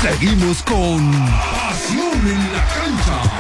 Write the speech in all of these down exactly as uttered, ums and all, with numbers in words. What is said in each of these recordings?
Seguimos con Pasión en la Cancha.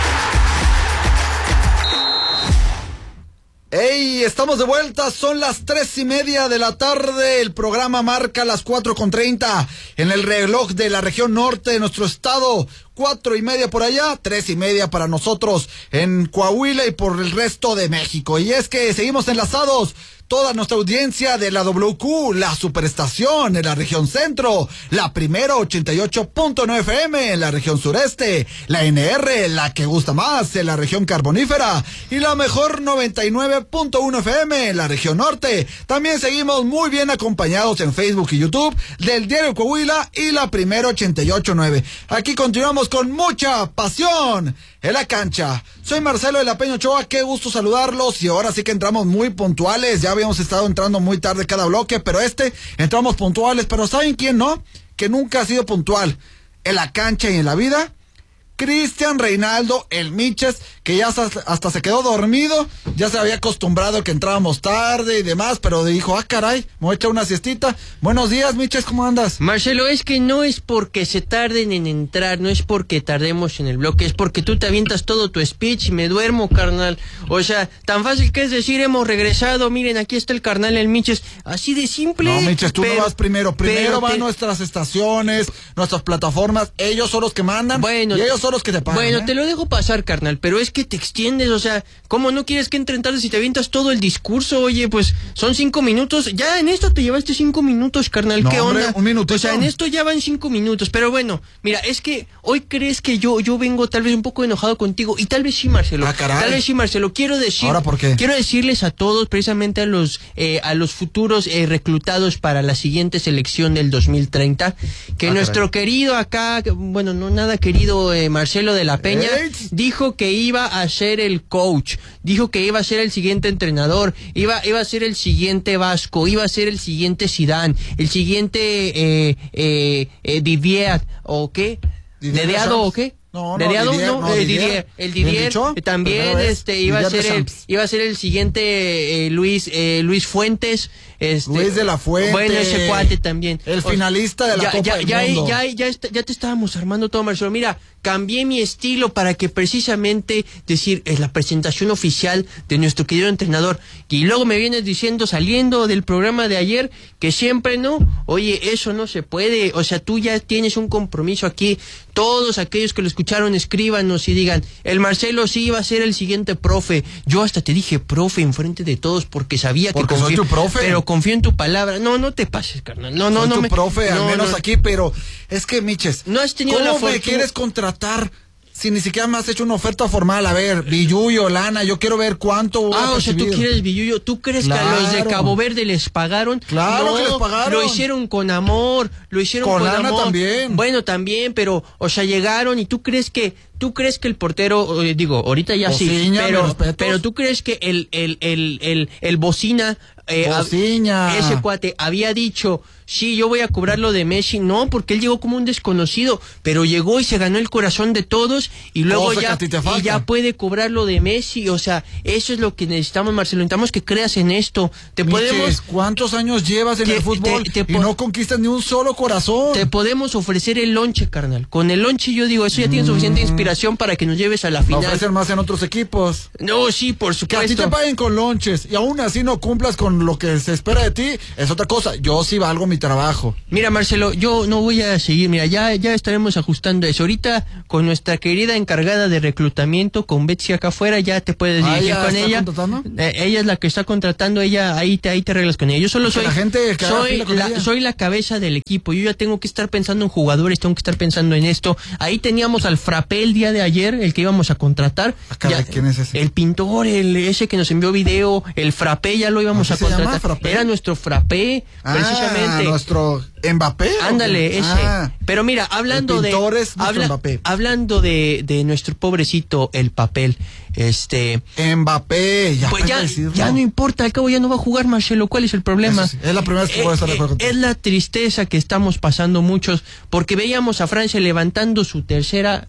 ¡Hey! Estamos de vuelta, son las tres y media de la tarde, el programa marca las cuatro con treinta en el reloj de la región norte de nuestro estado, cuatro y media por allá, tres y media para nosotros en Coahuila y por el resto de México. Y es que seguimos enlazados, toda nuestra audiencia de la W Q, la superestación en la región centro, la primera ochenta y ocho punto nueve F M en la región sureste, la N R, la que gusta más en la región carbonífera y la mejor noventa y nueve punto uno F M en la región norte. También seguimos muy bien acompañados en Facebook y YouTube del Diario Coahuila y la primera ochenta y ocho punto nueve. Aquí continuamos con mucha pasión en la cancha. Soy Marcelo de la Peña Ochoa, qué gusto saludarlos y ahora sí que entramos muy puntuales. Ya habíamos estado entrando muy tarde cada bloque, pero este entramos puntuales. Pero ¿saben quién no? Que nunca ha sido puntual en la cancha y en la vida. Cristian Reinaldo, el Miches, que ya hasta, hasta se quedó dormido, ya se había acostumbrado a que entrábamos tarde y demás, pero dijo, ah caray, me voy a echar una siestita. Buenos días, Miches, ¿cómo andas? Marcelo, es que no es porque se tarden en entrar, no es porque tardemos en el bloque, es porque tú te avientas todo tu speech y me duermo, carnal. O sea, tan fácil que es decir, hemos regresado, miren, aquí está el carnal, el Miches, así de simple. No, Miches, tú pero, no vas primero, primero van te... nuestras estaciones, nuestras plataformas, ellos son los que mandan, bueno, y ellos son los que te pagan. Bueno, ¿eh? te lo dejo pasar, carnal, pero es que te extiendes, o sea, ¿cómo no quieres que entren tarde si te avientas todo el discurso? Oye, pues son cinco minutos, ya en esto te llevaste cinco minutos, carnal, no, ¿qué hombre, onda? Un minutito. O sea, en esto ya van cinco minutos, pero bueno, mira, es que hoy crees que yo yo vengo tal vez un poco enojado contigo, y tal vez sí, Marcelo. Ah, caray. Tal vez sí, Marcelo, quiero decir. ¿Ahora por qué? Quiero decirles a todos, precisamente a los eh, a los futuros eh, reclutados para la siguiente selección del dos mil treinta, que ah, nuestro caray. querido acá, bueno, no nada querido eh, Marcelo de la Peña, ¿Eh? dijo que iba a ser el coach, dijo que iba a ser el siguiente entrenador, iba iba a ser el siguiente Vasco, iba a ser el siguiente Zidane, el siguiente eh, eh, eh, Didier, ¿o qué? ¿Dedeado o qué? No, no, ¿Dedeado? Didier, No, no, eh, Didier. Didier, el Didier dicho? eh, también este iba Didier a ser el Deschamps. iba a ser el siguiente eh, Luis eh, Luis Fuentes, este, Luis de la Fuente. bueno, ese cuate también, El o, finalista de la ya, Copa ya, del ya, Mundo. Ya, ya, ya, ya te estábamos armando todo, Marcelo. Mira, cambié mi estilo para que precisamente decir es la presentación oficial de nuestro querido entrenador. Y luego me vienes diciendo, saliendo del programa de ayer, que siempre no. Oye, eso no se puede. O sea, tú ya tienes un compromiso aquí. Todos aquellos que lo escucharon, escríbanos y digan, el Marcelo sí iba a ser el siguiente profe. Yo hasta te dije profe enfrente de todos porque sabía porque que confío, soy tu profe. pero confío en tu palabra. No, no te pases, carnal. No, no, soy no tu me, profe, no, al menos no. aquí, pero es que, Miches, No has tenido ¿cómo la me fortuna? quieres contratar si ni siquiera me has hecho una oferta formal? A ver, Billuyo, Lana, yo quiero ver cuánto voy Ah, a o sea, recibir. tú quieres Billuyo. ¿Tú crees Claro. que a los de Cabo Verde les pagaron? Claro No, que les pagaron. Lo hicieron con amor, lo hicieron Con con, lana amor. también. Bueno, también, pero, o sea, llegaron y tú crees que, tú crees que el portero, eh, digo, ahorita ya sí, Bociña, mis pero, respetos. pero tú crees que el, el, el, el, el Bocina, eh, Bociña. ese cuate había dicho, sí, yo voy a cobrar lo de Messi. No, porque él llegó como un desconocido, pero llegó y se ganó el corazón de todos y luego Cosa que ya, a ti te y falta. ya puede cobrar lo de Messi. O sea, eso es lo que necesitamos, Marcelo. Necesitamos que creas en esto. Te Miches, podemos, ¿cuántos años llevas en te- el fútbol te- te y po- no conquistas ni un solo corazón? te podemos ofrecer el lonche, carnal. Con el lonche yo digo, eso ya tiene suficiente inspiración para que nos lleves a la Me final. ofrecen más en otros equipos. No, sí, por Que a ti te supuesto. paguen con lonches y aún así no cumplas con lo que se espera de ti, es otra cosa. Yo sí valgo mi trabajo. Mira, Marcelo, yo no voy a seguir, mira, ya, ya estaremos ajustando eso. Ahorita con nuestra querida encargada de reclutamiento, con Betsy acá afuera, ya te puedes Ah, dirigir ¿ya con está ella. contratando? Eh, ella es la que está contratando, ella ahí te, ahí te arreglas con ella. Yo solo Que soy, la gente que haga soy, fila con la, ella. soy la cabeza del equipo. Yo ya tengo que estar pensando en jugadores, tengo que estar pensando en esto. Ahí teníamos al Frappé el día de ayer, el que íbamos a contratar. Ah, caray, Ya- ¿quién es ese? El pintor, el ese que nos envió video, el Frappé, ya lo íbamos ¿Así a se llama, contratar. Frappé? Era nuestro Frappé, Ah, precisamente. nuestro Mbappé. ¿o Ándale, qué? ese. Ah, Pero mira, hablando el de pintor es nuestro habla- Mbappé. hablando de, de nuestro pobrecito el papel, este, Mbappé, ya pues para ya, decirlo. ya no importa, al cabo ya no va a jugar Marcelo, ¿cuál es el problema? Eso sí, es la primera vez que voy a estar de acuerdo Eh, contigo. Es la tristeza que estamos pasando muchos, porque veíamos a Francia levantando su tercera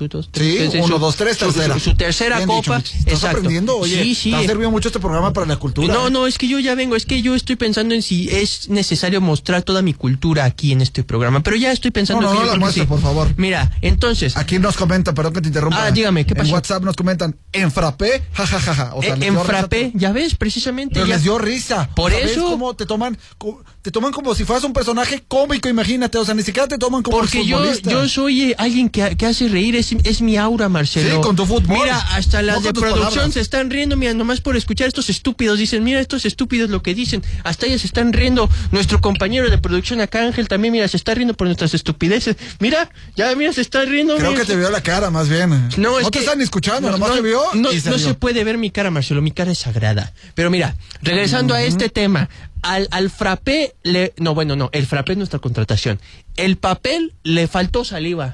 tú dos, tres. Sí, uno, su, dos, tres, tercera. Su, su, su tercera Bien copa. Dicho, ¿estás exacto. aprendiendo? Oye, sí, sí. te ha servido mucho este programa para la cultura. No, ¿eh? no, es que yo ya vengo, es que yo estoy pensando en si es necesario mostrar toda mi cultura aquí en este programa, pero ya estoy pensando no, no, que no yo la muestre, sí. por favor. Mira, entonces... Aquí nos comentan, perdón que te interrumpa. Ah, dígame, ¿qué pasó? En WhatsApp nos comentan, en frappé, jajajaja. Ja, ja, ja. O sea, eh, en frappé, ya ves, precisamente. Pero ya... les dio risa. Por o sea, eso... ¿ves cómo te toman, te toman como si fueras un personaje cómico, imagínate, o sea, ni siquiera te toman como Porque yo, yo soy eh, alguien que, que hace reír, es, es mi aura, Marcelo. Sí, con tu fútbol. Mira, hasta las no de producción palabras. Se están riendo, mira, nomás por escuchar estos estúpidos, dicen, mira, estos estúpidos lo que dicen, hasta ellas se están riendo, nuestro compañero de producción acá, Ángel, también, mira, se está riendo por nuestras estupideces, mira, ya, mira, se está riendo. Creo mira. que te vio la cara, más bien. No, es no te que, están ni escuchando, no, nomás no, te vio no, y se no vio. se puede ver mi cara, Marcelo, mi cara es sagrada. Pero mira, regresando uh-huh. a este tema, al, al frappé, le, no, bueno, no, el frappé es nuestra contratación. El papel le faltó saliva.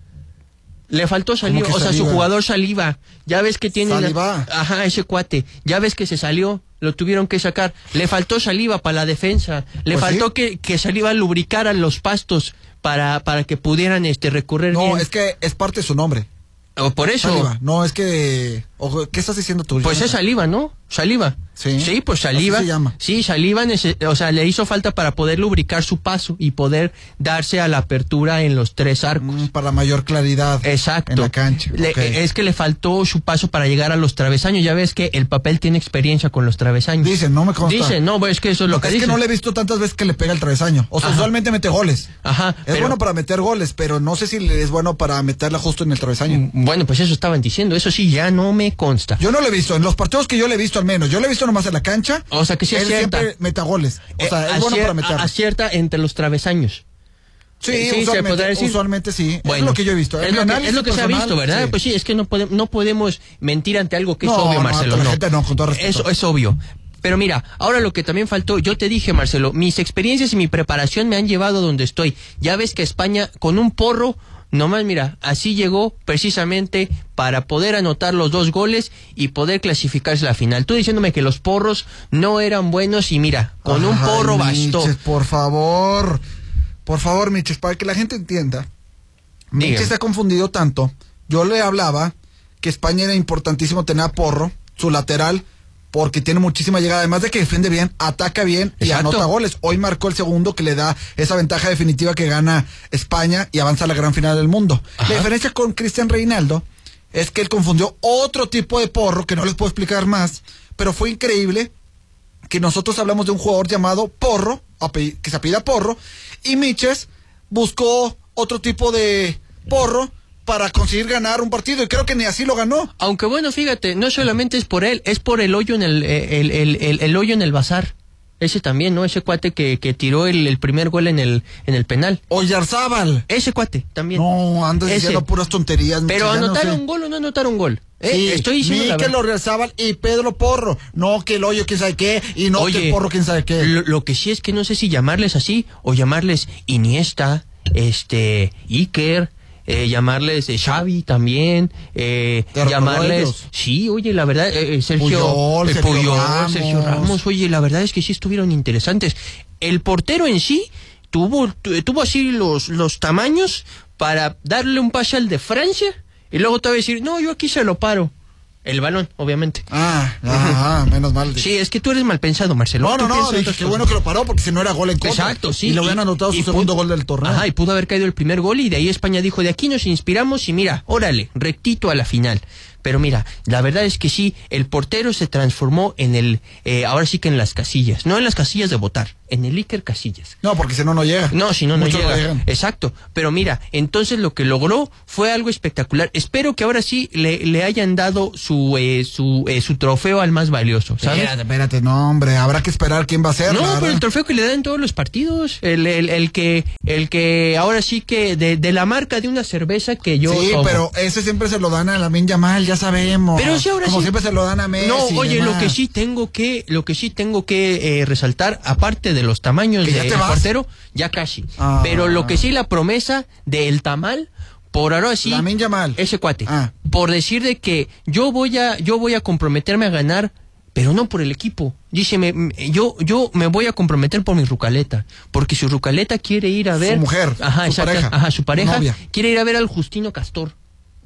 Le faltó saliva, o sea, saliva? Su jugador saliva. Ya ves que tiene... Saliva. La, ajá, ese cuate. Ya ves que se salió, lo tuvieron que sacar. Le faltó saliva para la defensa. Le pues faltó sí. que, que saliva lubricara los pastos para, para que pudieran este recorrer no, bien. No, es que es parte de su nombre. O por eso. Saliva. No, es que... Ojo, ¿qué estás diciendo tú? Pues es saliva, ¿no? Saliva. Sí. Sí, pues saliva. Así se llama. Sí, saliva, o sea, le hizo falta para poder lubricar su paso y poder darse a la apertura en los tres arcos. Mm, para mayor claridad. Exacto. En la cancha. Le, okay. Es que le faltó su paso para llegar a los travesaños. Ya ves que el papel tiene experiencia con los travesaños. Dicen, no me consta. Dicen, no, pues es que eso es lo, lo que Es dicen. que no le he visto tantas veces que le pega el travesaño. O sea, Ajá. usualmente mete goles. Ajá. Es pero... bueno para meter goles, pero no sé si es bueno para meterla justo en el travesaño. Bueno, pues eso estaban diciendo. Eso sí, ya no me consta. Yo no lo he visto. En los partidos que yo le he visto al menos. Yo le he visto nomás en la cancha. O sea, que sí él acierta. siempre meta goles. O sea, eh, es bueno para meter. Acierta entre los travesaños. Sí, sí, usualmente, se decir. usualmente sí. Bueno, es lo que yo he visto. Es lo que, es lo que se ha visto, ¿verdad? Sí. Pues sí, es que no, pode, no podemos mentir ante algo que es no, obvio, no, Marcelo. La no, gente no, con todo respeto. Eso es obvio. Pero mira, ahora lo que también faltó, yo te dije, Marcelo, mis experiencias y mi preparación me han llevado a donde estoy. Ya ves que España, con un porro, nomás mira, así llegó precisamente para poder anotar los dos goles y poder clasificarse a la final. Tú diciéndome que los porros no eran buenos y mira, con Ay, un porro bastó. Miches, por favor, por favor, Miches, para que la gente entienda. Miches se ha confundido tanto. Yo le hablaba que España era importantísimo tener a Porro, su lateral, porque tiene muchísima llegada, además de que defiende bien, ataca bien y Exacto. anota goles. Hoy marcó el segundo que le da esa ventaja definitiva que gana España y avanza a la gran final del mundo. Ajá. La diferencia con Cristian Reinaldo es que él confundió otro tipo de Porro, que no les puedo explicar más, pero fue increíble que nosotros hablamos de un jugador llamado Porro, que se apellida Porro, y Miches buscó otro tipo de Porro para conseguir ganar un partido, y creo que ni así lo ganó. Aunque bueno, fíjate, no solamente es por él, es por el hoyo en el, el, el, el, el hoyo en el bazar. Ese también, ¿no? Ese cuate que, que tiró el, el primer gol en el, en el penal. Oyarzábal. Ese cuate también. No, andas Ese. diciendo puras tonterías. Pero anotaron no sé. un gol o no anotaron un gol. ¿Eh? Sí, Estoy diciendo la Mikel verdad. Oyarzábal y Pedro Porro. No que el hoyo quién sabe qué y no Oye, que el Porro quién sabe qué. Lo, lo que sí es que no sé si llamarles así o llamarles Iniesta, este, Iker. Eh, llamarles eh, Xavi también, eh, llamarles... Sí, oye, la verdad, eh, Sergio Puyol, eh, Sergio, Puyol Ramos. Sergio Ramos, oye, la verdad es que sí estuvieron interesantes. El portero en sí tuvo, tuvo así los, los tamaños para darle un pase al de Francia y luego te va a decir, no, yo aquí se lo paro. El balón, obviamente. Ah, ah, menos mal. Sí, es que tú eres mal pensado, Marcelo. No, no, no, dije, qué bueno que lo paró porque si no era gol en contra. Exacto, sí. Y le habían anotado su segundo pudo, gol del torneo. Ajá, y pudo haber caído el primer gol y de ahí España dijo, de aquí nos inspiramos y mira, órale, rectito a la final. Pero mira, la verdad es que sí, el portero se transformó en el, eh, ahora sí que en las casillas, no en las casillas de votar, en el Iker Casillas. No, porque si no, no llega. No, si no, no Muchos llega. no Exacto. Pero mira, entonces lo que logró fue algo espectacular. Espero que ahora sí le, le hayan dado su eh, su eh, su trofeo al más valioso, ¿sabes? Espérate, espérate, no, hombre, habrá que esperar quién va a ser. No, ¿verdad? pero el trofeo que le dan en todos los partidos, el, el, el que el que ahora sí que de, de la marca de una cerveza que yo Sí, tomo. pero ese siempre se lo dan a Lamine Yamal, ya sabemos. Pero sí, ahora Como sí. siempre se lo dan a Messi. No, oye, demás. lo que sí tengo que, lo que sí tengo que eh, resaltar, aparte de los tamaños ¿Que ya del te vas? portero, ya casi. Ah. Pero lo que sí, la promesa del tamal, por ahora sí, Lamine Yamal. ese cuate, Ah. por decir de que yo voy a, yo voy a comprometerme a ganar, pero no por el equipo. Dice, me, me- yo, yo me voy a comprometer por mi Rucaleta, porque su Rucaleta quiere ir a ver Su mujer, ajá, su exacto, pareja, ajá, su pareja, novia. quiere ir a ver al Justino Castor.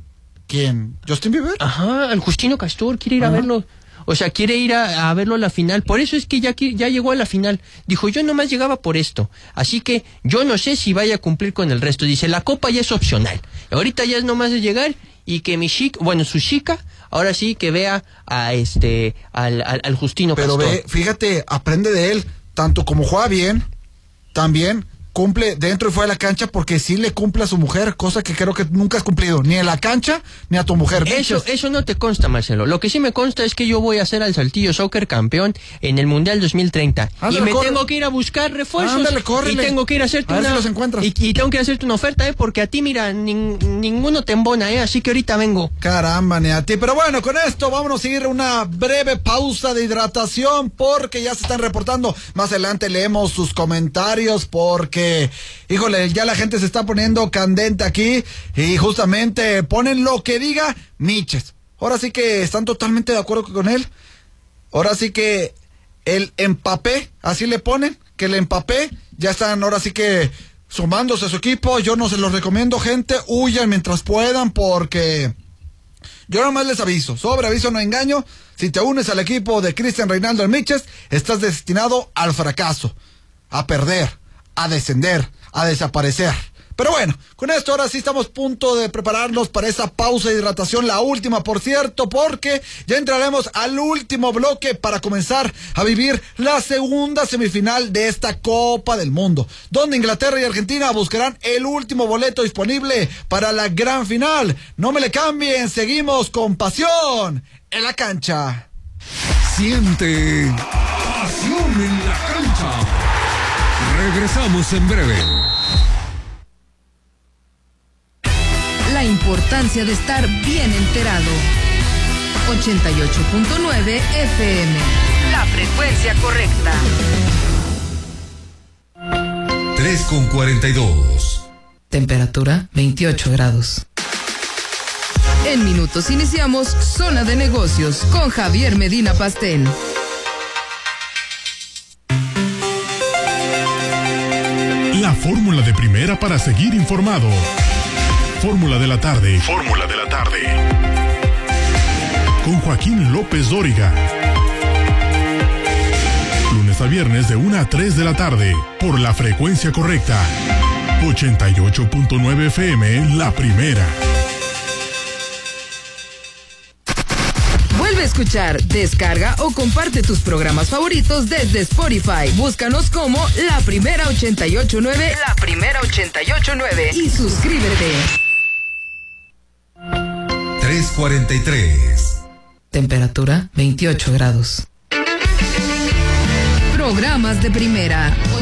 ¿Quién? ¿Justin Bieber? Ajá, el Justino Castor quiere ir Ajá. a verlo. O sea, quiere ir a, a verlo a la final. Por eso es que ya, ya llegó a la final. Dijo, yo nomás llegaba por esto. Así que yo no sé si vaya a cumplir con el resto. Dice, la copa ya es opcional. Ahorita ya es nomás de llegar y que mi chica, bueno, su chica, ahora sí que vea a este, al, al, al Justino Pero Castor. ve, fíjate, aprende de él. Tanto como juega bien, también cumple dentro y fuera de la cancha, porque sí le cumple a su mujer, cosa que creo que nunca has cumplido, ni en la cancha, ni a tu mujer. Eso, eso no te consta, Marcelo. Lo que sí me consta es que yo voy a ser al Saltillo Soccer campeón en el Mundial dos mil treinta. Ándale, y me corre. tengo que ir a buscar refuerzos. Ándale, y tengo que ir a hacerte a una... ver si los encuentras. Y, y tengo que hacerte una oferta, ¿eh? Porque a ti, mira, nin, ninguno te embona, ¿eh? Así que ahorita vengo. Caramba, ni a ti. Pero bueno, con esto vámonos a ir a una breve pausa de hidratación, porque ya se están reportando. Más adelante leemos sus comentarios, porque... Híjole, ya la gente se está poniendo candente aquí y justamente ponen lo que diga Miches. Ahora sí que están totalmente de acuerdo con él. Ahora sí que el Mbappé, así le ponen, que el Mbappé, ya están ahora sí que sumándose a su equipo. Yo no se los recomiendo, gente, huyan mientras puedan, porque yo nomás les aviso, sobre aviso no engaño, si te unes al equipo de Cristian Reinaldo Miches, estás destinado al fracaso, a perder, a descender, a desaparecer. Pero bueno, con esto ahora sí estamos a punto de prepararnos para esa pausa de hidratación, la última por cierto, porque ya entraremos al último bloque para comenzar a vivir la segunda semifinal de esta Copa del Mundo, donde Inglaterra y Argentina buscarán el último boleto disponible para la gran final. No me le cambien, seguimos con pasión en la cancha. Siente pasión en la cancha. Regresamos en breve. La importancia de estar bien enterado. ochenta y ocho punto nueve F M. La frecuencia correcta. tres con cuarenta y dos. Temperatura veintiocho grados. En minutos iniciamos Zona de Negocios con Javier Medina Pastel. La fórmula de primera para seguir informado. Fórmula de la tarde. Fórmula de la tarde. Con Joaquín López Dóriga. Lunes a viernes de una a tres de la tarde. Por la frecuencia correcta. ochenta y ocho punto nueve F M, la primera. Vuelve a escuchar, descarga o comparte tus programas favoritos desde Spotify. Búscanos como La Primera ochenta y ocho punto nueve. La Primera ochenta y ocho punto nueve. Y suscríbete. tres cuarenta y tres. Temperatura veintiocho grados. Programas de primera.